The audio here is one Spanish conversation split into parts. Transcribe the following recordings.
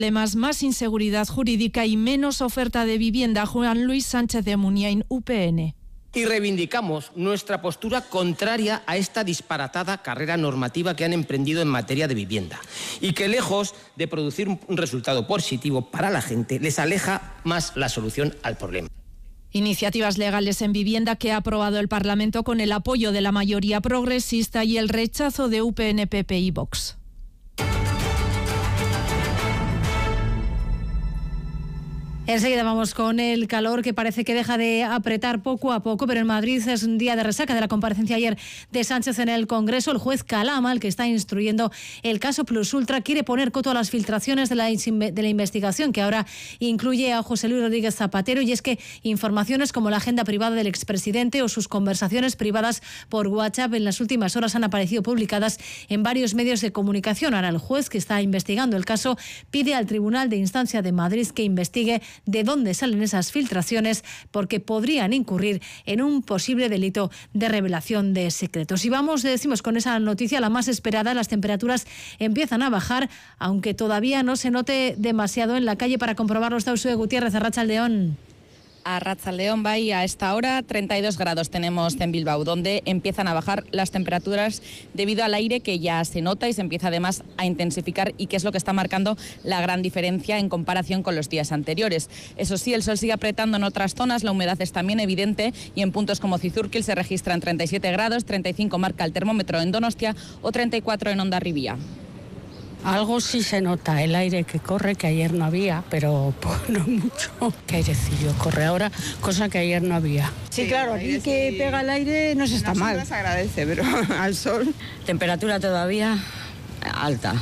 Más inseguridad jurídica y menos oferta de vivienda. Juan Luis Sánchez de Muniain, UPN. Y reivindicamos nuestra postura contraria a esta disparatada carrera normativa que han emprendido en materia de vivienda y que, lejos de producir un resultado positivo para la gente, les aleja más la solución al problema. Iniciativas legales en vivienda que ha aprobado el Parlamento con el apoyo de la mayoría progresista y el rechazo de UPN, PP y Vox. Enseguida vamos con el calor que parece que deja de apretar poco a poco, pero en Madrid es un día de resaca de la comparecencia ayer de Sánchez en el Congreso. El juez Calama, el que está instruyendo el caso Plus Ultra, quiere poner coto a las filtraciones de la investigación, que ahora incluye a José Luis Rodríguez Zapatero, y es que informaciones como la agenda privada del expresidente o sus conversaciones privadas por WhatsApp en las últimas horas han aparecido publicadas en varios medios de comunicación. Ahora el juez, que está investigando el caso, pide al Tribunal de Instancia de Madrid que investigue de dónde salen esas filtraciones, porque podrían incurrir en un posible delito de revelación de secretos. Y vamos, decimos, con esa noticia, la más esperada. Las temperaturas empiezan a bajar, aunque todavía no se note demasiado en la calle. Para comprobarlo está Usue Gutiérrez, Arratsaldeón. Arratsaldeón, y a esta hora 32 grados tenemos en Bilbao, donde empiezan a bajar las temperaturas debido al aire que ya se nota y se empieza además a intensificar, y que es lo que está marcando la gran diferencia en comparación con los días anteriores. Eso sí, el sol sigue apretando en otras zonas, la humedad es también evidente, y en puntos como Cizurkil se registran 37 grados, 35 marca el termómetro en Donostia o 34 en Hondarribia. Algo sí se nota, el aire que corre, que ayer no había, pero pues, no mucho. Que airecillo corre ahora, cosa que ayer no había. Sí, claro, aquí que pega el aire no se está mal. No se agradece, pero al sol. Temperatura todavía alta.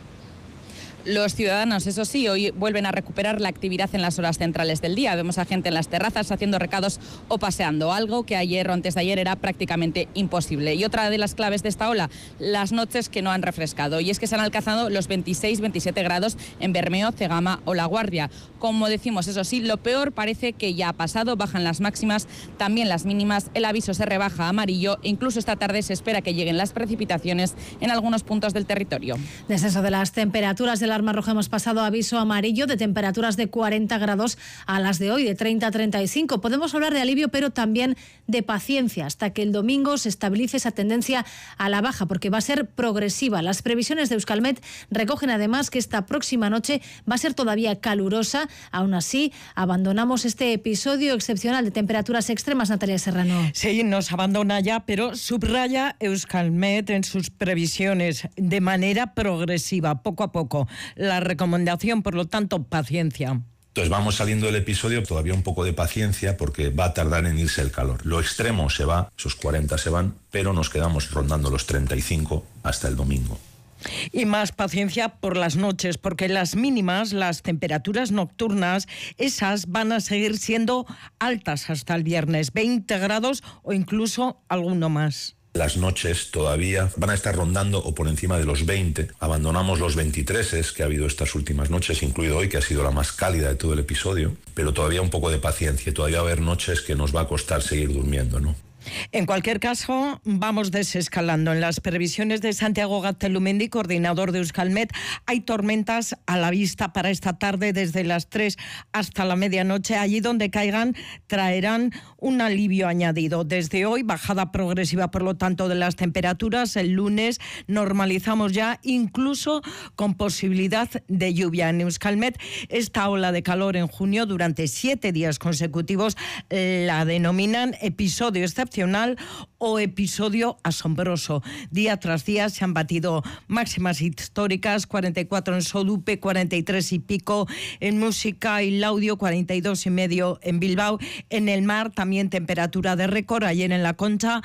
Los ciudadanos, eso sí, hoy vuelven a recuperar la actividad en las horas centrales del día. Vemos a gente en las terrazas haciendo recados o paseando, algo que ayer o antes de ayer era prácticamente imposible. Y otra de las claves de esta ola, las noches que no han refrescado. Y es que se han alcanzado los 26-27 grados en Bermeo, Cegama o La Guardia. Como decimos, eso sí, lo peor parece que ya ha pasado, bajan las máximas, también las mínimas, el aviso se rebaja a amarillo e incluso esta tarde se espera que lleguen las precipitaciones en algunos puntos del territorio. Descenso de las temperaturas de la alarma roja, hemos pasado a aviso amarillo de temperaturas de 40 grados a las de hoy, de 30 a 35. Podemos hablar de alivio, pero también de paciencia, hasta que el domingo se estabilice esa tendencia a la baja, porque va a ser progresiva. Las previsiones de Euskalmet recogen además que esta próxima noche va a ser todavía calurosa. Aún así, abandonamos este episodio excepcional de temperaturas extremas, Natalia Serrano. Sí, nos abandona ya, pero subraya Euskalmet en sus previsiones de manera progresiva, poco a poco. La recomendación, por lo tanto, paciencia. Entonces vamos saliendo del episodio, todavía un poco de paciencia porque va a tardar en irse el calor. Lo extremo se va, esos 40 se van, pero nos quedamos rondando los 35 hasta el domingo. Y más paciencia por las noches, porque las mínimas, las temperaturas nocturnas, esas van a seguir siendo altas hasta el viernes, 20 grados o incluso alguno más. Las noches todavía van a estar rondando o por encima de los 20. Abandonamos los 23 que ha habido estas últimas noches, incluido hoy, que ha sido la más cálida de todo el episodio. Pero todavía un poco de paciencia, todavía va a haber noches que nos va a costar seguir durmiendo, ¿no? En cualquier caso, vamos desescalando. En las previsiones de Santiago Gaztelumendi, coordinador de Euskalmet, hay tormentas a la vista para esta tarde desde las 3 hasta la medianoche. Allí donde caigan traerán un alivio añadido. Desde hoy, bajada progresiva, por lo tanto, de las temperaturas. El lunes normalizamos ya, incluso con posibilidad de lluvia. En Euskalmet, esta ola de calor en junio, durante 7 días consecutivos, la denominan episodio excepcional o episodio asombroso. Día tras día se han batido máximas históricas, 44 en Sodupe, 43 y pico en Música y Laudio, 42 y medio en Bilbao. En el mar también temperatura de récord, ayer en La Concha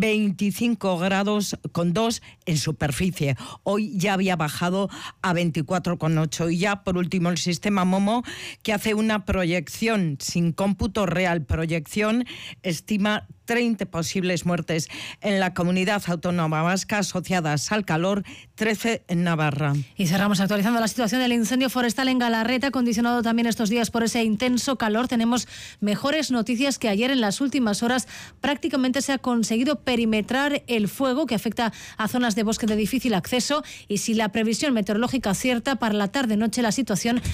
25 grados con 2 en superficie. Hoy ya había bajado a 24,8. Y ya por último el sistema Momo, que hace una proyección sin cómputo real, proyección, estima 30 posibles muertes en la comunidad autónoma vasca asociadas al calor, 13 en Navarra. Y cerramos actualizando la situación del incendio forestal en Galarreta, condicionado también estos días por ese intenso calor. Tenemos mejores noticias, que ayer en las últimas horas prácticamente se ha conseguido perimetrar el fuego que afecta a zonas de bosque de difícil acceso, y si la previsión meteorológica acierta, para la tarde-noche la situación